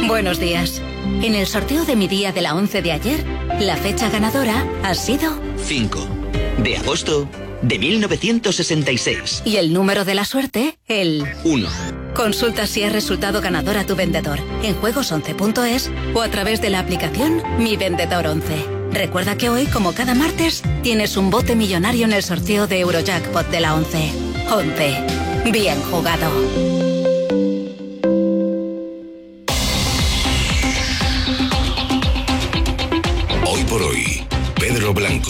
Buenos días. En el sorteo de mi día de la 11 de ayer, la fecha ganadora ha sido 5 de agosto de 1966. Y el número de la suerte, el 1. Consulta si has resultado ganador a tu vendedor en juegos11.es o a través de la aplicación Mi Vendedor 11. Recuerda que hoy, como cada martes, tienes un bote millonario en el sorteo de Eurojackpot de la 11. 11. Bien jugado. Hoy por hoy, Pedro Blanco.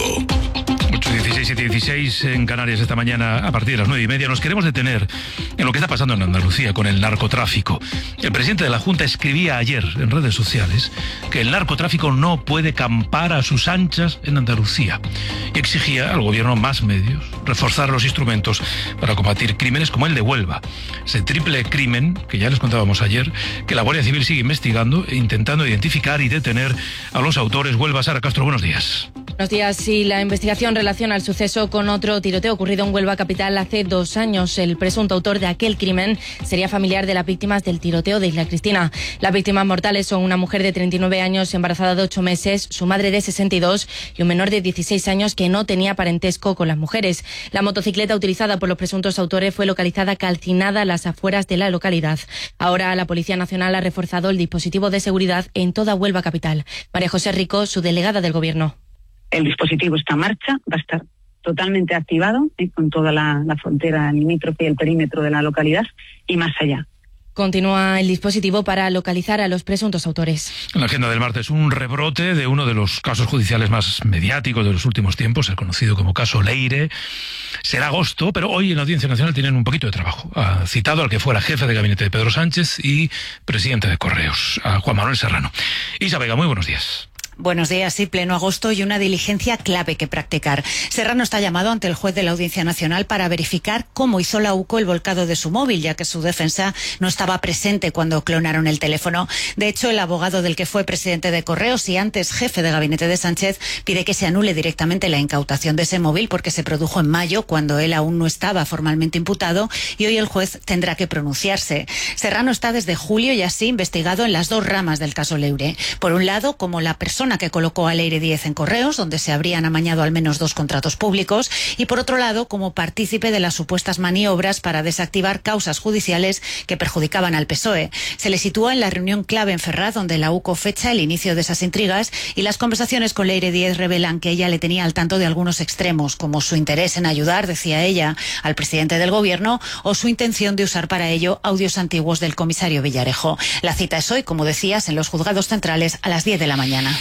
8:16 y 16 en Canarias esta mañana, a partir de las 9:30, nos queremos detener en lo que está pasando en Andalucía con el narcotráfico. El presidente de la Junta escribía ayer en redes sociales que el narcotráfico no puede campar a sus anchas en Andalucía y exigía al gobierno más medios, reforzar los instrumentos para combatir crímenes como el de Huelva. Ese triple crimen, que ya les contábamos ayer, que la Guardia Civil sigue investigando e intentando identificar y detener a los autores. Huelva, Sara Castro, buenos días. Buenos días. Sí, la investigación relaciona el suceso con otro tiroteo ocurrido en Huelva capital hace 2 años. El presunto autor de aquel crimen sería familiar de las víctimas del tiroteo de Isla Cristina. Las víctimas mortales son una mujer de 39 años, embarazada de 8 meses, su madre de 62 y un menor de 16 años que no tenía parentesco con las mujeres. La motocicleta utilizada por los presuntos autores fue localizada calcinada a las afueras de la localidad. Ahora la Policía Nacional ha reforzado el dispositivo de seguridad en toda Huelva capital. María José Rico, su delegada del Gobierno. El dispositivo está en marcha, va a estar totalmente activado con toda la frontera limítrofe y el perímetro de la localidad y más allá. Continúa el dispositivo para localizar a los presuntos autores. En la agenda del martes, un rebrote de uno de los casos judiciales más mediáticos de los últimos tiempos, el conocido como caso Leire. Será agosto, pero hoy en la Audiencia Nacional tienen un poquito de trabajo. Ha citado al que fuera jefe de gabinete de Pedro Sánchez y presidente de Correos, a Juan Manuel Serrano. Isa Vega, muy buenos días. Buenos días, sí, pleno agosto y una diligencia clave que practicar. Serrano está llamado ante el juez de la Audiencia Nacional para verificar cómo hizo la UCO el volcado de su móvil, ya que su defensa no estaba presente cuando clonaron el teléfono. De hecho, el abogado del que fue presidente de Correos y antes jefe de gabinete de Sánchez pide que se anule directamente la incautación de ese móvil porque se produjo en mayo, cuando él aún no estaba formalmente imputado, y hoy el juez tendrá que pronunciarse. Serrano está desde julio y así investigado en las 2 ramas del caso Leire. Por un lado, como la persona que colocó a Leire 10 en Correos, donde se habrían amañado al menos 2 contratos públicos, y por otro lado, como partícipe de las supuestas maniobras para desactivar causas judiciales que perjudicaban al PSOE. Se le sitúa en la reunión clave en Ferraz, donde la UCO fecha el inicio de esas intrigas, y las conversaciones con Leire 10 revelan que ella le tenía al tanto de algunos extremos, como su interés en ayudar, decía ella, al presidente del gobierno, o su intención de usar para ello audios antiguos del comisario Villarejo. La cita es hoy, como decías, en los juzgados centrales a las 10 de la mañana.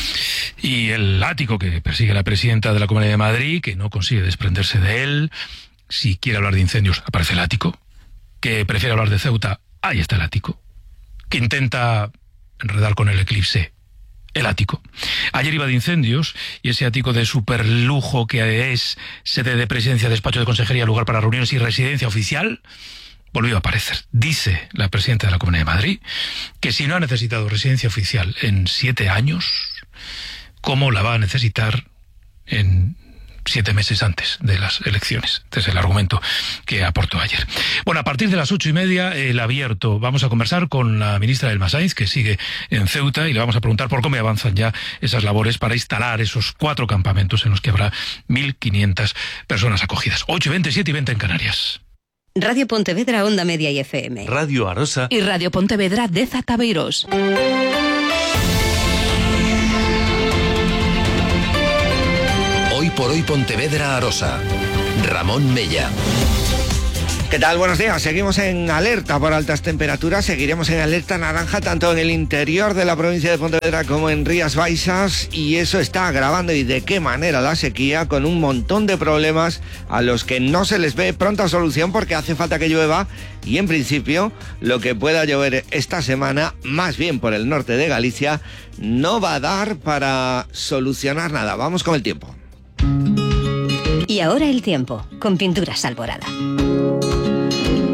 Y el látigo que persigue la presidenta de la Comunidad de Madrid, que no consigue desprenderse de él. Si quiere hablar de incendios, aparece el ático. Que prefiere hablar de Ceuta, ahí está el ático. Que intenta enredar con el eclipse, el ático. Ayer iba de incendios y ese ático de superlujo que es sede de presidencia, despacho de consejería, lugar para reuniones y residencia oficial, volvió a aparecer. Dice la presidenta de la Comunidad de Madrid que si no ha necesitado residencia oficial en 7 años, ¿cómo la va a necesitar en 7 meses antes de las elecciones? Este es el argumento que aportó ayer. Bueno, a partir de las 8:30, el abierto. Vamos a conversar con la ministra Elma Sainz, que sigue en Ceuta, y le vamos a preguntar por cómo avanzan ya esas labores para instalar esos 4 campamentos en los que habrá 1.500 personas acogidas. 8:20, 7:20 en Canarias. Radio Pontevedra, Onda Media y FM. Radio Arosa. Y Radio Pontevedra de Zataveiros. Hoy por hoy, Pontevedra Arosa. Ramón Mella. ¿Qué tal? Buenos días. Seguimos en alerta por altas temperaturas. Seguiremos en alerta naranja tanto en el interior de la provincia de Pontevedra como en Rías Baixas, y eso está agravando, y de qué manera, la sequía, con un montón de problemas a los que no se les ve pronta solución porque hace falta que llueva, y en principio lo que pueda llover esta semana, más bien por el norte de Galicia, no va a dar para solucionar nada. Vamos con el tiempo. Y ahora el tiempo, con Pinturas Alborada.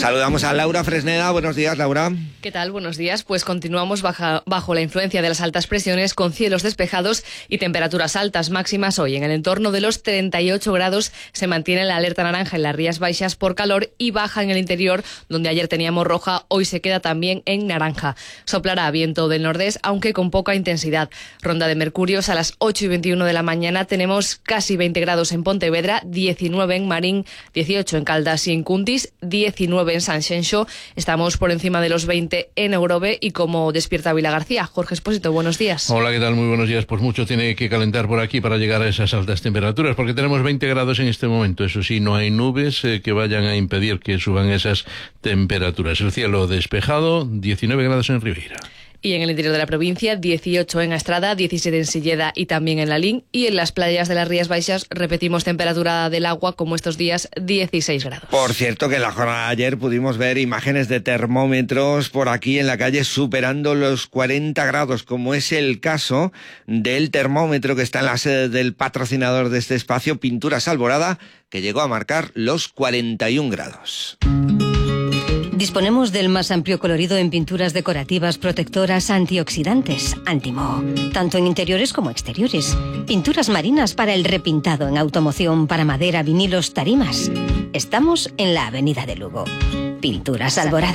Saludamos a Laura Fresneda. Buenos días, Laura. ¿Qué tal? Buenos días. Pues continuamos bajo la influencia de las altas presiones, con cielos despejados y temperaturas altas máximas hoy. En el entorno de los 38 grados se mantiene la alerta naranja en las Rías Baixas por calor y baja en el interior, donde ayer teníamos roja, hoy se queda también en naranja. Soplará viento del nordés, aunque con poca intensidad. Ronda de mercurios a las 8:21 de la mañana. Tenemos casi 20 grados en Pontevedra, 19 en Marín, 18 en Caldas y en Cuntis, 19 en Sanxenxo. Estamos por encima de los 20 en Eurove y como despierta Vila García. Jorge Expósito, buenos días. Hola, ¿qué tal? Muy buenos días. Pues mucho tiene que calentar por aquí para llegar a esas altas temperaturas, porque tenemos 20 grados en este momento. Eso sí, no hay nubes que vayan a impedir que suban esas temperaturas. El cielo despejado, 19 grados en Ribeira. Y en el interior de la provincia, 18 en Astrada, 17 en Silleda y también en Lalín. Y en las playas de las Rías Baixas repetimos temperatura del agua, como estos días, 16 grados. Por cierto, que en la jornada de ayer pudimos ver imágenes de termómetros por aquí en la calle superando los 40 grados, como es el caso del termómetro que está en la sede del patrocinador de este espacio, Pinturas Alborada, que llegó a marcar los 41 grados. Disponemos del más amplio colorido en pinturas decorativas, protectoras, antioxidantes, antimoho, tanto en interiores como exteriores. Pinturas marinas para el repintado, en automoción, para madera, vinilos, tarimas. Estamos en la Avenida de Lugo. Pinturas Alborada.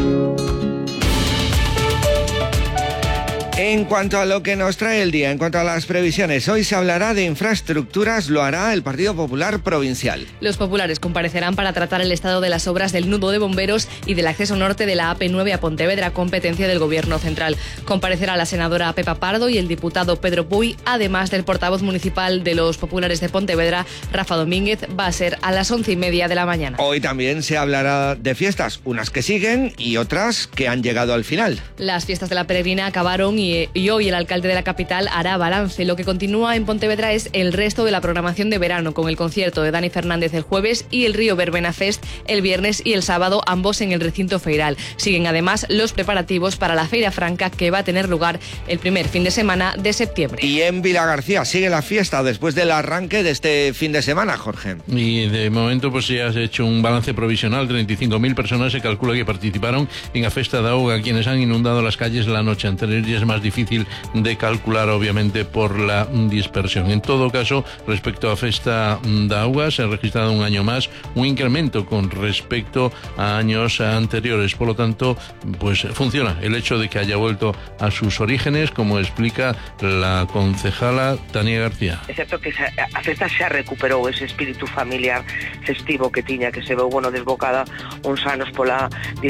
En cuanto a lo que nos trae el día, en cuanto a las previsiones, hoy se hablará de infraestructuras, lo hará el Partido Popular Provincial. Los populares comparecerán para tratar el estado de las obras del nudo de bomberos y del acceso norte de la AP9 a Pontevedra, competencia del Gobierno central. Comparecerá la senadora Pepa Pardo y el diputado Pedro Puy, además del portavoz municipal de los populares de Pontevedra, Rafa Domínguez. Va a ser a las 11:30 de la mañana. Hoy también se hablará de fiestas, unas que siguen y otras que han llegado al final. Las fiestas de la Peregrina acabaron y hoy el alcalde de la capital hará balance. Lo que continúa en Pontevedra es el resto de la programación de verano, con el concierto de Dani Fernández el jueves y el Río Verbena Fest el viernes y el sábado, ambos en el recinto feiral. Siguen además los preparativos para la Feira Franca, que va a tener lugar el primer fin de semana de septiembre. Y en Vila García sigue la fiesta después del arranque de este fin de semana, Jorge. Y de momento pues ya has hecho un balance provisional. 35.000 personas se calcula que participaron en la Festa de Auga, quienes han inundado las calles la noche anterior, y es más difícil de calcular, obviamente, por la dispersión. En todo caso, respecto a Festa de Auga, se ha registrado un año más un incremento con respecto a años anteriores. Por lo tanto, pues funciona el hecho de que haya vuelto a sus orígenes, como explica la concejala Tania García. É certo que a festa xa recuperou ese espírito familiar festivo que tiña, que se veu, desbocada uns anos pola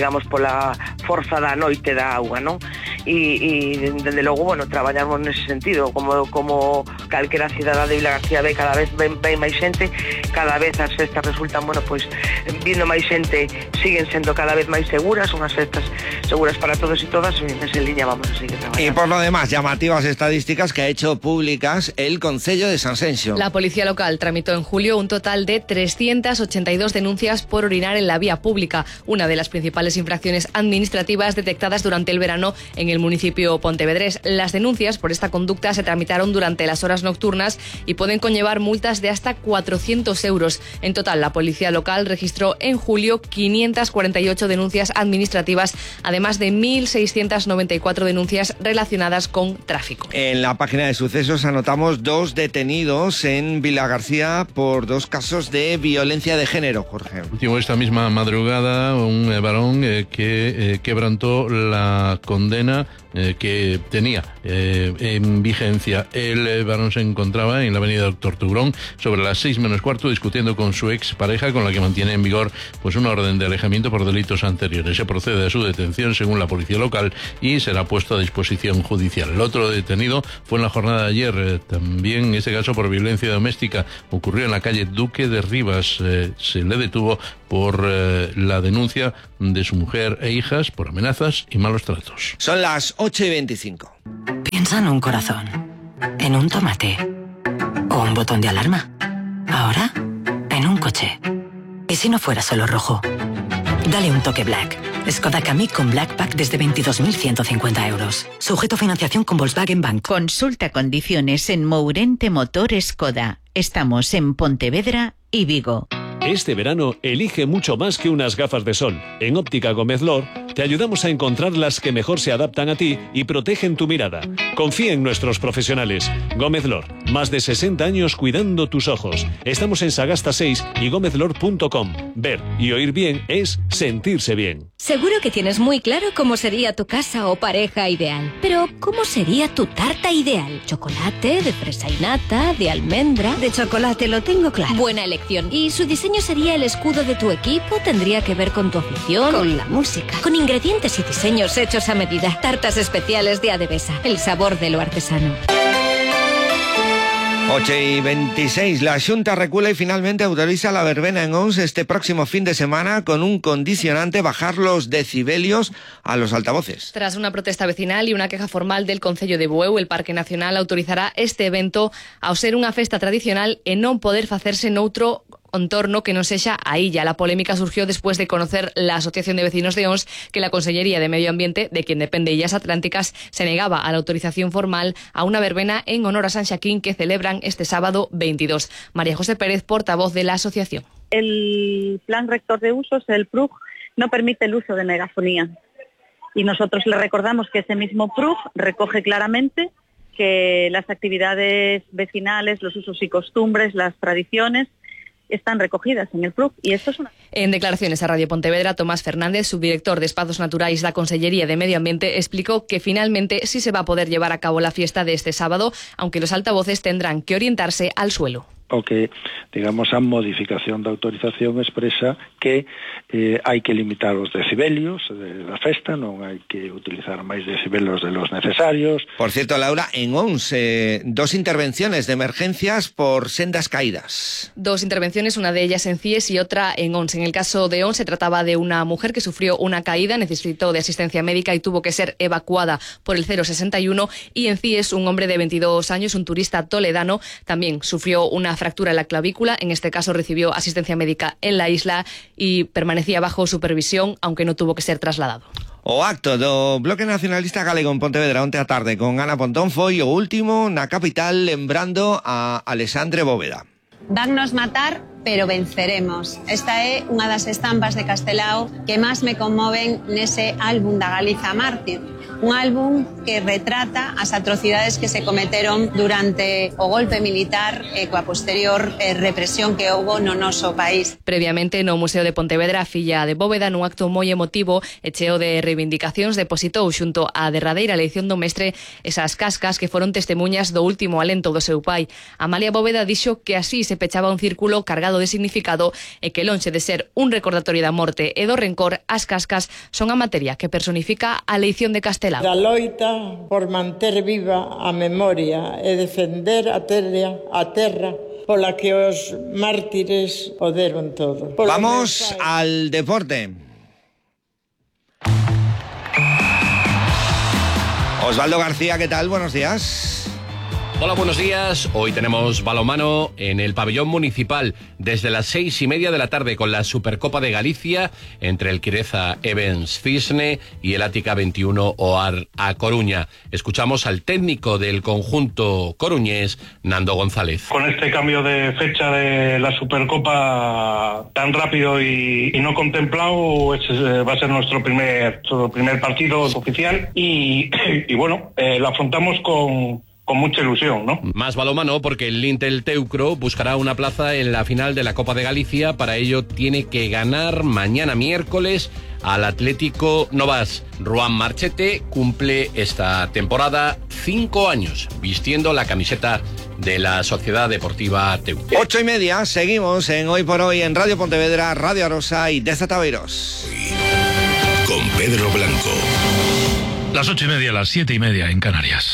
forza da noite da auga, non? E dende logo, traballamos nese sentido, como calquera cidadá de Vila García ve, cada vez ven máis xente, cada vez as festas resultan, vindo máis xente, siguen sendo cada vez máis seguras, unhas festas seguras para todos y todas, y en esa línea vamos a seguir trabajando. Y por lo demás, llamativas estadísticas que ha hecho públicas el Concello de Sanxenxo. La policía local tramitó en julio un total de 382 denuncias por orinar en la vía pública, una de las principales infracciones administrativas detectadas durante el verano en el municipio pontevedrés. Las denuncias por esta conducta se tramitaron durante las horas nocturnas y pueden conllevar multas de hasta 400 euros. En total, la policía local registró en julio 548 denuncias administrativas, además de 1.694 denuncias relacionadas con tráfico. En la página de sucesos anotamos 2 detenidos en Vila García por 2 casos de violencia de género, Jorge. Último, esta misma madrugada, un varón que quebrantó la condena que tenía en vigencia. El varón se encontraba en la avenida Doctor Tugrón sobre las 6:15 discutiendo con su expareja, con la que mantiene en vigor una orden de alejamiento por delitos anteriores. Se procede a su detención según la policía local y será puesto a disposición judicial. El otro detenido fue en la jornada de ayer, también en este caso por violencia doméstica. Ocurrió en la calle Duque de Rivas. Se le detuvo por la denuncia de su mujer e hijas por amenazas y malos tratos. Son las 8:25. Piensa en un corazón, en un tomate o un botón de alarma. Ahora, en un coche. ¿Y si no fuera solo rojo? Dale un toque Black. Skoda Kamiq con Black Pack desde 22.150 euros. Sujeto a financiación con Volkswagen Bank. Consulta condiciones en Mourente Motor Skoda. Estamos en Pontevedra y Vigo. Este verano elige mucho más que unas gafas de sol. En Óptica Gómez Lor te ayudamos a encontrar las que mejor se adaptan a ti y protegen tu mirada. Confía en nuestros profesionales. Gómez Lor, más de 60 años cuidando tus ojos. Estamos en Sagasta 6 y gómezlor.com. Ver y oír bien es sentirse bien. Seguro que tienes muy claro cómo sería tu casa o pareja ideal. Pero, ¿cómo sería tu tarta ideal? ¿Chocolate, de fresa y nata, de almendra? De chocolate, lo tengo claro. Buena elección. ¿Y su diseño sería el escudo de tu equipo? ¿Tendría que ver con tu afición? ¿Con la música? ¿Con ingredientes y diseños hechos a medida? Tartas especiales de Adevesa. El sabor de lo artesano. 8:26. La Xunta recula y finalmente autoriza la verbena en Ons este próximo fin de semana con un condicionante: bajar los decibelios a los altavoces. Tras una protesta vecinal y una queja formal del Concello de Bueu, el Parque Nacional autorizará este evento ao ser unha festa tradicional e non poder facerse noutro entorno que non sexa a illa. La polémica surgió después de conocer la Asociación de Vecinos de Ons que la Consellería de Medio Ambiente, de quien depende Illas Atlánticas, se negaba a la autorización formal a una verbena en honor a San Xaquín que celebran este sábado 22. María José Pérez, portavoz de la asociación. El Plan Rector de Usos, el PRUG, no permite el uso de megafonía. Y nosotros le recordamos que ese mismo PRUG recoge claramente que las actividades vecinales, los usos y costumbres, las tradiciones, están recogidas en el PRUG, y esto es una... En declaraciones a Radio Pontevedra, Tomás Fernández, subdirector de Espazos Naturais da Consellería de Medio Ambiente, explicó que finalmente sí se va a poder llevar a cabo la fiesta de este sábado, aunque los altavoces tendrán que orientarse al suelo. O que, digamos, a modificación da autorización expresa que hai que limitar os decibelios da festa, non hai que utilizar máis decibelios de los necesarios. Por cierto, Laura, en ONS, 2 intervenciones de emergencias por sendas caídas. 2 intervenciones, una de ellas en CIES y otra en ONS. En el caso de ONS se trataba de una mujer que sufrió una caída, necesitó de asistencia médica y tuvo que ser evacuada por el 061, y en CIES un hombre de 22 años, un turista toledano, también sufrió una fractura en la clavícula. En este caso recibió asistencia médica en la isla y permanecía bajo supervisión, aunque no tuvo que ser trasladado. O acto do Bloque Nacionalista Galego en Pontevedra onte a tarde con Ana Pontón foi o último na capital, lembrando a Alexandre Bóveda. Vannos matar, pero venceremos. Esta é unha das estampas de Castelao que máis me conmoven nese álbum da Galiza Mártir. Un álbum que retrata as atrocidades que se cometeron durante o golpe militar e coa posterior represión que houbo no noso país. Previamente no Museo de Pontevedra, a filla de Bóveda, nun acto moi emotivo e cheo de reivindicacións, depositou xunto á derradeira eleición do mestre esas cascas que foron testemunhas do último alento do seu pai. Amalia Bóveda dixo que así se pechaba un círculo cargado de significado e que, lonxe de ser un recordatorio da morte e do rencor, as cascas son a materia que personifica a eleición de Castelao. Da loita por manter viva a memoria e defender a terra pola que os mártires o deron todo. Vamos al deporte. Osvaldo García, ¿qué tal? Buenos días. Hola, buenos días. Hoy tenemos balonmano en el pabellón municipal desde las 6:30 de la tarde con la Supercopa de Galicia entre el Quireza Evans Cisne y el Ática 21 OAR A Coruña. Escuchamos al técnico del conjunto coruñés, Nando González. Con este cambio de fecha de la Supercopa tan rápido y no contemplado, va a ser nuestro primer partido oficial y bueno, lo afrontamos con mucha ilusión, ¿no? Más balonmano porque el Lintel Teucro buscará una plaza en la final de la Copa de Galicia. Para ello tiene que ganar mañana miércoles al Atlético Novas. Ruan Marchete cumple esta temporada 5 años vistiendo la camiseta de la Sociedad Deportiva Teucro. 8:30, seguimos en Hoy por Hoy en Radio Pontevedra, Radio Arosa y Desde Tabeiros. Con Pedro Blanco. Las 8:30, las 7:30 en Canarias.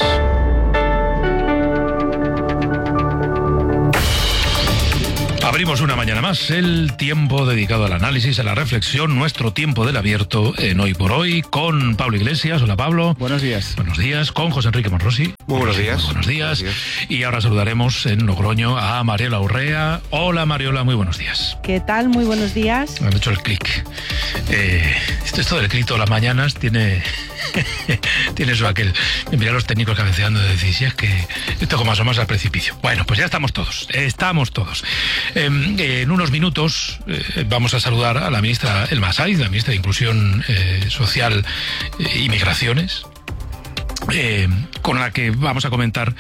Abrimos una mañana más el tiempo dedicado al análisis, a la reflexión, nuestro tiempo del abierto en Hoy por Hoy, con Pablo Iglesias. Hola, Pablo. Buenos días. Buenos días. Con José Enrique Monrosi. Muy buenos días. Buenos días. Y ahora saludaremos en Logroño a Mariola Urrea. Hola, Mariola, muy buenos días. ¿Qué tal? Muy buenos días. Me han hecho el clic. Esto del clic todas las mañanas tiene Tiene eso aquel. Mira los técnicos cabeceando de decir, si es que esto como asomas al precipicio. Bueno, pues ya estamos todos. En unos minutos vamos a saludar a la ministra Elma Saiz, la ministra de Inclusión Social y Migraciones, con la que vamos a comentar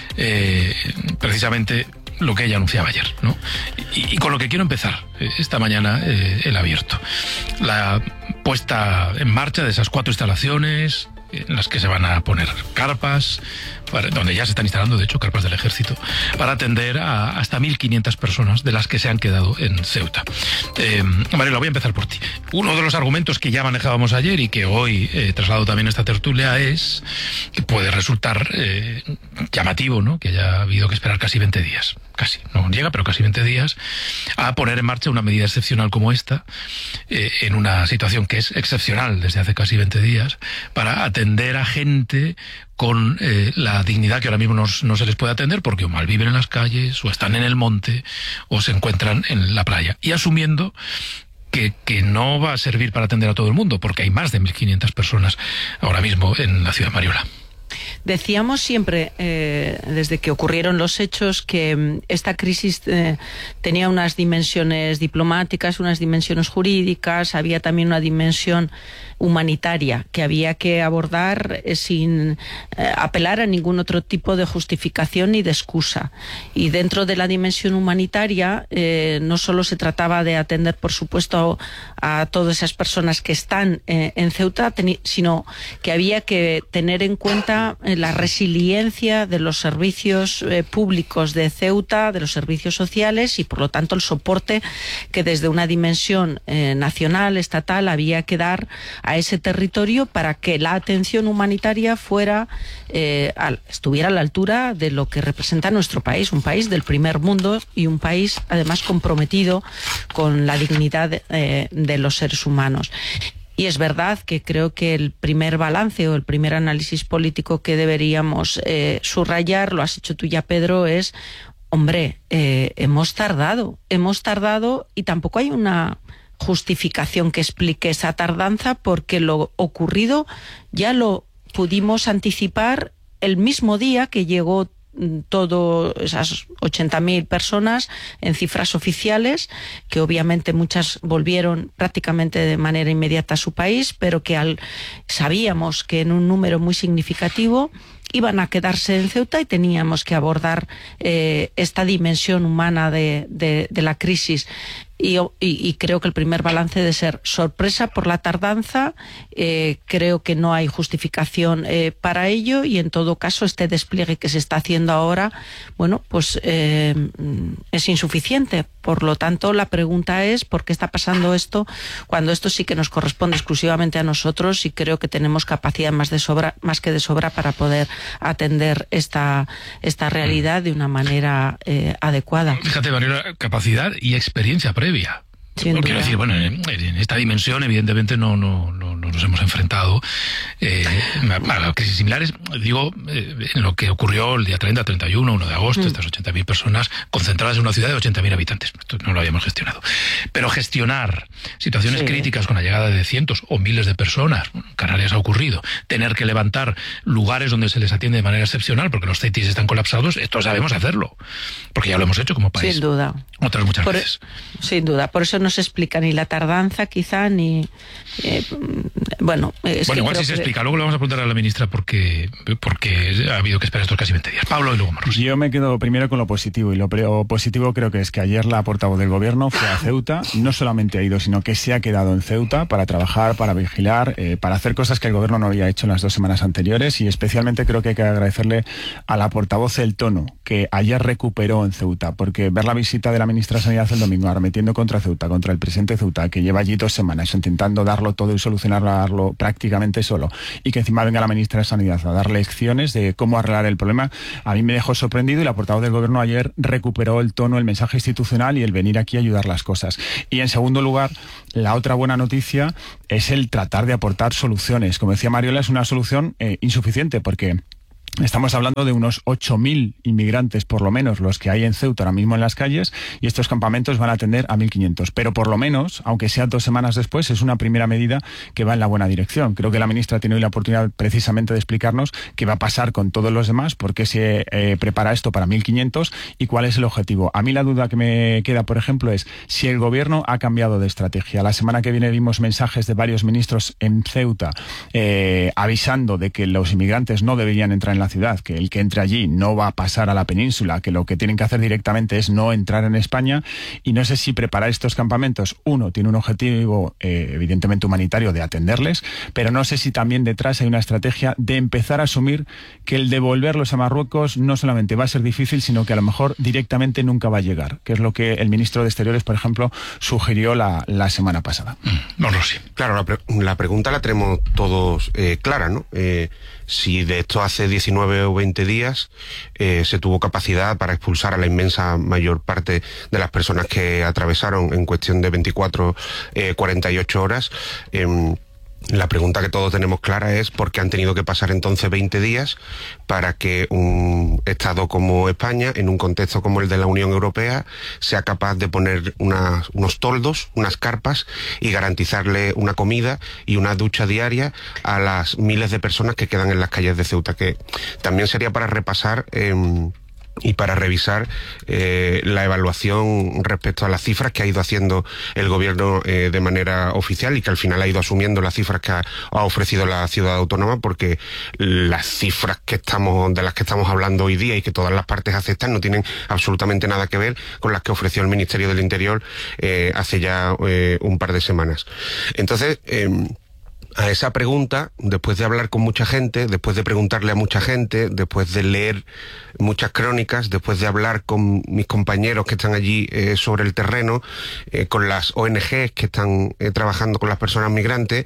precisamente lo que ella anunciaba ayer, ¿no? Y con lo que quiero empezar esta mañana el abierto. La puesta en marcha de esas 4 instalaciones en las que se van a poner carpas, donde ya se están instalando, de hecho, carpas del Ejército, para atender a hasta 1.500 personas de las que se han quedado en Ceuta. Mariela, voy a empezar por ti. Uno de los argumentos que ya manejábamos ayer y que hoy traslado también a esta tertulia es que puede resultar llamativo, ¿no?, que haya habido que esperar casi 20 días. Casi, no llega, pero casi 20 días, a poner en marcha una medida excepcional como esta, en una situación que es excepcional desde hace casi 20 días, para atender a gente con la dignidad que ahora mismo no se les puede atender, porque o malviven en las calles, o están en el monte, o se encuentran en la playa. Y asumiendo que no va a servir para atender a todo el mundo, porque hay más de 1.500 personas ahora mismo en la ciudad de Mariola. Decíamos siempre, desde que ocurrieron los hechos, que esta crisis tenía unas dimensiones diplomáticas, unas dimensiones jurídicas, había también una dimensión humanitaria que había que abordar sin apelar a ningún otro tipo de justificación ni de excusa. Y dentro de la dimensión humanitaria no solo se trataba de atender, por supuesto, a todas esas personas que están en Ceuta, sino que había que tener en cuenta la resiliencia de los servicios públicos de Ceuta, de los servicios sociales, y por lo tanto el soporte que desde una dimensión nacional, estatal, había que dar a ese territorio para que la atención humanitaria estuviera a la altura de lo que representa nuestro país, un país del primer mundo y un país además comprometido con la dignidad de los seres humanos. Y es verdad que creo que el primer balance o el primer análisis político que deberíamos subrayar, lo has hecho tú ya, Pedro, es, hombre, hemos tardado y tampoco hay una justificación que explique esa tardanza, porque lo ocurrido ya lo pudimos anticipar el mismo día que llegó todas esas 80.000 personas en cifras oficiales, que obviamente muchas volvieron prácticamente de manera inmediata a su país, pero que sabíamos que en un número muy significativo iban a quedarse en Ceuta, y teníamos que abordar esta dimensión humana de la crisis. Y creo que el primer balance debe ser sorpresa por la tardanza. Creo que no hay justificación para ello, y en todo caso este despliegue que se está haciendo ahora, bueno, pues es insuficiente. Por lo tanto, la pregunta es ¿por qué está pasando esto cuando esto sí que nos corresponde exclusivamente a nosotros? Y creo que tenemos capacidad más que de sobra para poder atender esta realidad de una manera adecuada. Fíjate, Manuela, capacidad y experiencia previa. Quiero decir, bueno, en esta dimensión evidentemente no nos hemos enfrentado a crisis similares. Digo, en lo que ocurrió el día 30, 31, 1 de agosto, estas 80.000 personas concentradas en una ciudad de 80.000 habitantes. Esto no lo habíamos gestionado. Pero gestionar situaciones críticas con la llegada de cientos o miles de personas, en Canarias ha ocurrido, tener que levantar lugares donde se les atiende de manera excepcional porque los CETIs están colapsados, esto sabemos hacerlo, porque ya lo hemos hecho como país. Sin duda. Otras muchas veces. Sin duda. Por eso no se explica ni la tardanza, quizá, ni... Bueno, igual sí se explica. Luego le vamos a preguntar a la ministra porque ha habido que esperar estos casi 20 días. Pablo, y luego Marros. Yo me quedo primero con lo positivo, y lo positivo creo que es que ayer la portavoz del Gobierno fue a Ceuta. No solamente ha ido, sino que se ha quedado en Ceuta para trabajar, para vigilar, para hacer cosas que el Gobierno no había hecho en las 2 semanas anteriores, y especialmente creo que hay que agradecerle a la portavoz el tono que ayer recuperó en Ceuta, porque ver la visita de la ministra de Sanidad el domingo arremetiendo contra Ceuta, contra el presidente de Ceuta, que lleva allí 2 semanas intentando darlo todo y solucionarlo prácticamente solo, y que encima venga la ministra de Sanidad a dar lecciones de cómo arreglar el problema, a mí me dejó sorprendido, y la portavoz del Gobierno ayer recuperó el tono, el mensaje institucional y el venir aquí a ayudar las cosas. Y en segundo lugar, la otra buena noticia es el tratar de aportar soluciones. Como decía Mariola, es una solución insuficiente, porque Estamos hablando de unos 8.000 inmigrantes, por lo menos, los que hay en Ceuta ahora mismo en las calles, y estos campamentos van a atender a 1.500. Pero por lo menos, aunque sea 2 semanas después, es una primera medida que va en la buena dirección. Creo que la ministra tiene hoy la oportunidad precisamente de explicarnos qué va a pasar con todos los demás, por qué se prepara esto para 1.500 y cuál es el objetivo. A mí la duda que me queda, por ejemplo, es si el gobierno ha cambiado de estrategia. La semana que viene vimos mensajes de varios ministros en Ceuta avisando de que los inmigrantes no deberían entrar en la ciudad, que el que entre allí no va a pasar a la península, que lo que tienen que hacer directamente es no entrar en España, y no sé si preparar estos campamentos, uno, tiene un objetivo evidentemente humanitario de atenderles, pero no sé si también detrás hay una estrategia de empezar a asumir que el devolverlos a Marruecos no solamente va a ser difícil, sino que a lo mejor directamente nunca va a llegar, que es lo que el ministro de Exteriores, por ejemplo, sugirió la semana pasada. No lo sé. Claro, la pregunta la tenemos todos clara, ¿no? Si de esto hace 19 o 20 días se tuvo capacidad para expulsar a la inmensa mayor parte de las personas que atravesaron en cuestión de 24, 48 horas, la pregunta que todos tenemos clara es por qué han tenido que pasar entonces 20 días para que un Estado como España, en un contexto como el de la Unión Europea, sea capaz de poner unos toldos, unas carpas y garantizarle una comida y una ducha diaria a las miles de personas que quedan en las calles de Ceuta, que también sería para repasar y para revisar la evaluación respecto a las cifras que ha ido haciendo el gobierno de manera oficial y que al final ha ido asumiendo las cifras que ha ofrecido la ciudad autónoma, porque las cifras de las que estamos hablando hoy día y que todas las partes aceptan no tienen absolutamente nada que ver con las que ofreció el Ministerio del Interior hace ya un par de semanas. Entonces, a esa pregunta, después de hablar con mucha gente, después de preguntarle a mucha gente, después de leer muchas crónicas, después de hablar con mis compañeros que están allí sobre el terreno, con las ONGs que están trabajando con las personas migrantes,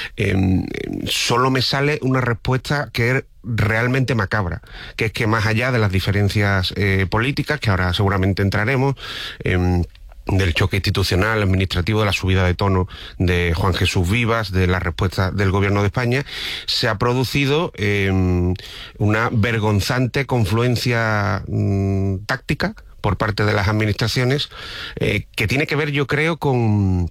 solo me sale una respuesta que es realmente macabra, que es que más allá de las diferencias políticas, que ahora seguramente entraremos, del choque institucional, administrativo, de la subida de tono de Juan Jesús Vivas, de la respuesta del Gobierno de España, se ha producido una vergonzante confluencia táctica por parte de las administraciones que tiene que ver, yo creo, con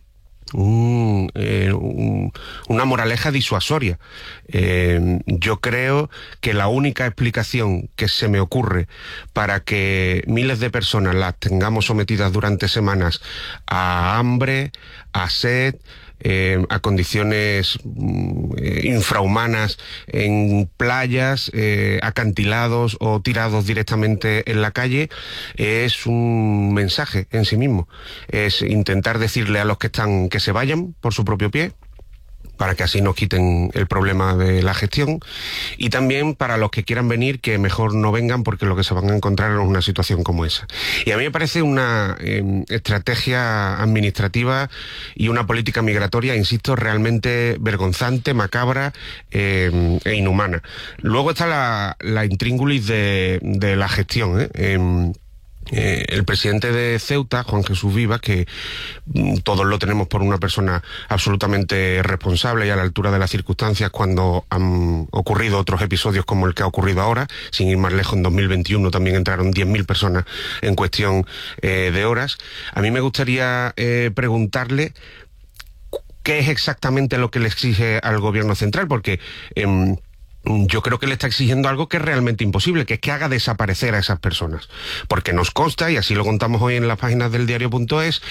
una moraleja disuasoria. Yo creo que la única explicación que se me ocurre para que miles de personas las tengamos sometidas durante semanas a hambre, a sed, a condiciones infrahumanas en playas, acantilados o tirados directamente en la calle, es un mensaje en sí mismo. Es intentar decirle a los que están que se vayan por su propio pie, para que así nos quiten el problema de la gestión, y también para los que quieran venir que mejor no vengan, porque lo que se van a encontrar es una situación como esa. Y a mí me parece una estrategia administrativa y una política migratoria, insisto, realmente vergonzante, macabra e inhumana. Luego está la intríngulis de la gestión, el presidente de Ceuta, Juan Jesús Vivas, que todos lo tenemos por una persona absolutamente responsable y a la altura de las circunstancias cuando han ocurrido otros episodios como el que ha ocurrido ahora, sin ir más lejos, en 2021 también entraron 10.000 personas en cuestión de horas. A mí me gustaría preguntarle qué es exactamente lo que le exige al gobierno central, porque yo creo que le está exigiendo algo que es realmente imposible, que es que haga desaparecer a esas personas. Porque nos consta, y así lo contamos hoy en las páginas del diario.es,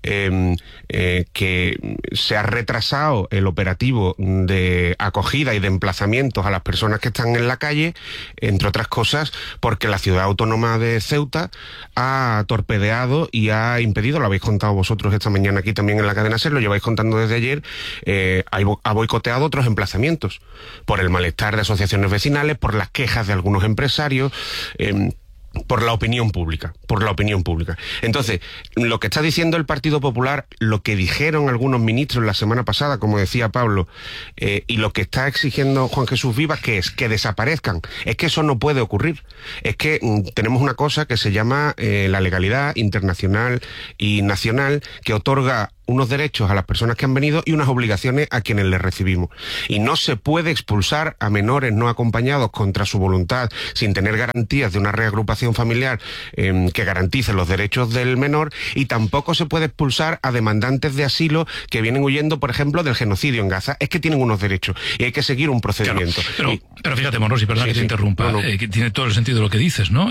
que se ha retrasado el operativo de acogida y de emplazamientos a las personas que están en la calle, entre otras cosas, porque la ciudad autónoma de Ceuta ha torpedeado y ha impedido, lo habéis contado vosotros esta mañana aquí también en la cadena SER, lo lleváis contando desde ayer, ha boicoteado otros emplazamientos por el malestar de asociaciones vecinales, por las quejas de algunos empresarios, por la opinión pública. Entonces, lo que está diciendo el Partido Popular, lo que dijeron algunos ministros la semana pasada, como decía Pablo, y lo que está exigiendo Juan Jesús Vivas, que es que desaparezcan, es que eso no puede ocurrir. Es que tenemos una cosa que se llama la legalidad internacional y nacional, que otorga unos derechos a las personas que han venido y unas obligaciones a quienes les recibimos. Y no se puede expulsar a menores no acompañados contra su voluntad, sin tener garantías de una reagrupación familiar que garantice los derechos del menor, y tampoco se puede expulsar a demandantes de asilo que vienen huyendo, por ejemplo, del genocidio en Gaza. Es que tienen unos derechos y hay que seguir un procedimiento. Claro, pero fíjate, Monrosi, perdón que te interrumpa, que tiene todo el sentido de lo que dices, ¿no?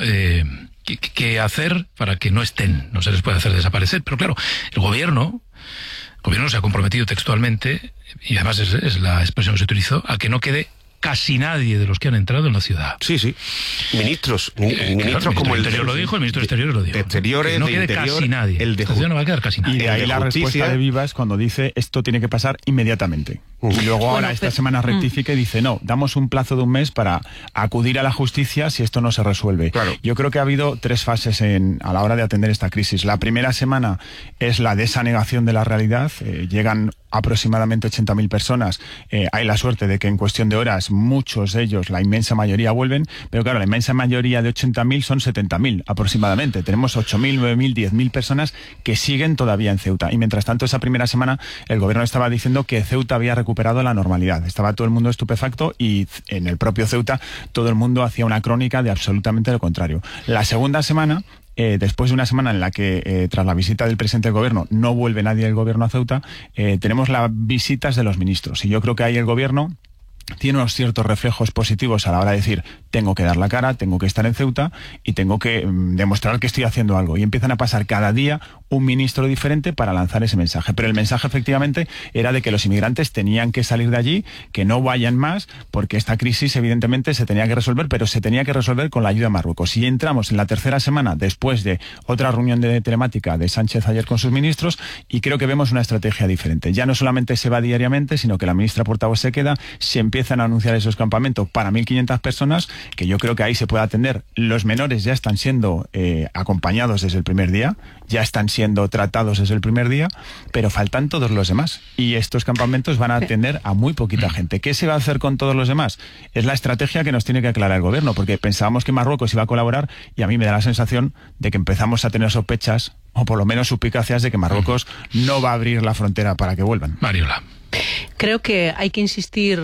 ¿Qué hacer para que no estén? No se les puede hacer desaparecer. Pero claro, el gobierno se ha comprometido textualmente, y además es la expresión que se utilizó, a que no quede casi nadie de los que han entrado en la ciudad. Sí. Ministros claro, como el Interior lo dijo, el ministro de Exteriores lo dijo. Exteriores, que no de quede Interior, casi nadie. El de no va a quedar casi nadie. Y de ahí la respuesta de Vivas cuando dice esto tiene que pasar inmediatamente. Y luego ahora esta semana rectifica y dice no, damos un plazo de un mes para acudir a la justicia si esto no se resuelve. Claro. Yo creo que ha habido 3 fases a la hora de atender esta crisis. La primera semana es la desanegación de la realidad. Llegan aproximadamente 80.000 personas. Hay la suerte de que en cuestión de horas muchos de ellos, la inmensa mayoría, vuelven, pero claro, la inmensa mayoría de 80.000 son 70.000 aproximadamente. Tenemos 8.000, 9.000, 10.000 personas que siguen todavía en Ceuta. Y mientras tanto, esa primera semana el gobierno estaba diciendo que Ceuta había recuperado la normalidad. Estaba todo el mundo estupefacto y en el propio Ceuta todo el mundo hacía una crónica de absolutamente lo contrario. La segunda semana, después de una semana en la que tras la visita del presidente del gobierno no vuelve nadie del gobierno a Ceuta, tenemos las visitas de los ministros, y yo creo que ahí el gobierno tiene unos ciertos reflejos positivos a la hora de decir tengo que dar la cara, tengo que estar en Ceuta y tengo que demostrar que estoy haciendo algo, y empiezan a pasar cada día un ministro diferente para lanzar ese mensaje. Pero el mensaje efectivamente era de que los inmigrantes tenían que salir de allí, que no vayan más, porque esta crisis evidentemente se tenía que resolver, pero se tenía que resolver con la ayuda de Marruecos. Y entramos en la tercera semana después de otra reunión telemática de Sánchez ayer con sus ministros, y creo que vemos una estrategia diferente. Ya no solamente se va diariamente, sino que la ministra portavoz se queda, se empiezan a anunciar esos campamentos para 1.500 personas, que yo creo que ahí se puede atender. Los menores ya están siendo acompañados desde el primer día, ya están siendo tratados desde el primer día, pero faltan todos los demás. Y estos campamentos van a atender a muy poquita gente. ¿Qué se va a hacer con todos los demás? Es la estrategia que nos tiene que aclarar el gobierno, porque pensábamos que Marruecos iba a colaborar, y a mí me da la sensación de que empezamos a tener sospechas, o por lo menos suspicacias, de que Marruecos no va a abrir la frontera para que vuelvan. Mariola. Creo que hay que insistir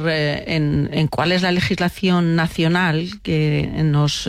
en cuál es la legislación nacional que nos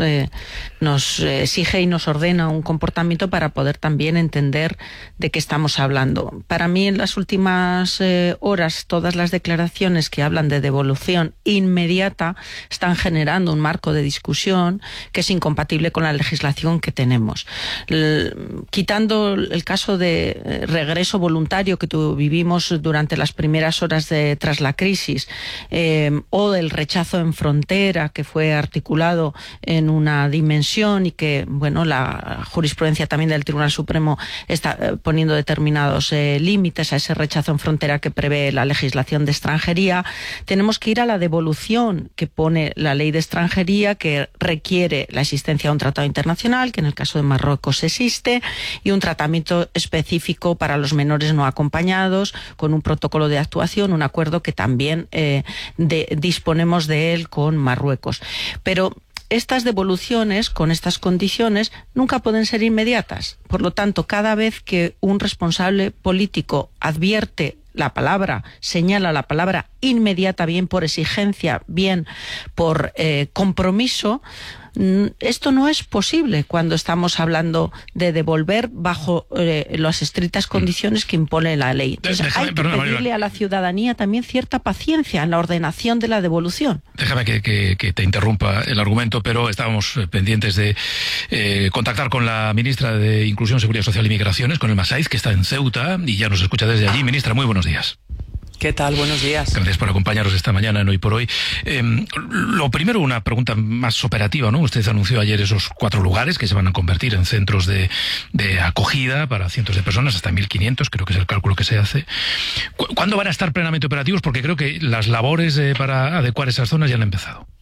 exige y nos ordena un comportamiento para poder también entender de qué estamos hablando. Para mí, en las últimas horas, todas las declaraciones que hablan de devolución inmediata están generando un marco de discusión que es incompatible con la legislación que tenemos. Quitando el caso de regreso voluntario que vivimos durante las primeras horas tras la crisis, o del rechazo en frontera, que fue articulado en una dimensión y que, bueno, la jurisprudencia también del Tribunal Supremo está poniendo determinados límites a ese rechazo en frontera que prevé la legislación de extranjería. Tenemos que ir a la devolución que pone la ley de extranjería, que requiere la existencia de un tratado internacional, que en el caso de Marruecos existe, y un tratamiento específico para los menores no acompañados, con un protocolo de actuación, un acuerdo que también disponemos de él con Marruecos. Pero estas devoluciones con estas condiciones nunca pueden ser inmediatas. Por lo tanto, cada vez que un responsable político advierte la palabra, señala la palabra inmediata, bien por exigencia, bien por compromiso, esto no es posible cuando estamos hablando de devolver bajo las estrictas condiciones que impone la ley. Entonces, hay que pedirle a la ciudadanía también cierta paciencia en la ordenación de la devolución. Déjame que te interrumpa el argumento, pero estábamos pendientes de contactar con la ministra de Inclusión, Seguridad Social y Migraciones, con Elma Saiz, que está en Ceuta y ya nos escucha desde allí. Ministra, muy buenos días. ¿Qué tal? Buenos días. Gracias por acompañarnos esta mañana en Hoy por Hoy. Lo primero, una pregunta más operativa, ¿no? Usted anunció ayer esos 4 lugares que se van a convertir en centros de acogida para cientos de personas, hasta 1.500, creo que es el cálculo que se hace. ¿Cuándo van a estar plenamente operativos? Porque creo que las labores para adecuar esas zonas ya han empezado.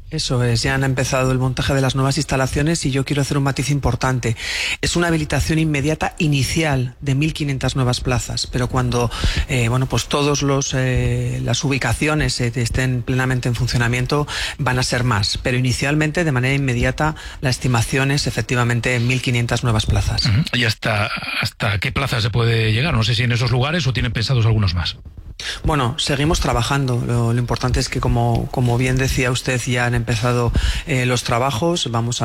Eso es, ya han empezado el montaje de las nuevas instalaciones y yo quiero hacer un matiz importante. Es una habilitación inmediata inicial de 1.500 nuevas plazas, pero cuando pues todos las ubicaciones estén plenamente en funcionamiento van a ser más, pero inicialmente de manera inmediata la estimación es efectivamente 1.500 nuevas plazas. ¿Y hasta qué plaza se puede llegar? No sé si en esos lugares o tienen pensados algunos más. Bueno, seguimos trabajando. Lo importante es que, como bien decía usted, ya han empezado los trabajos. Vamos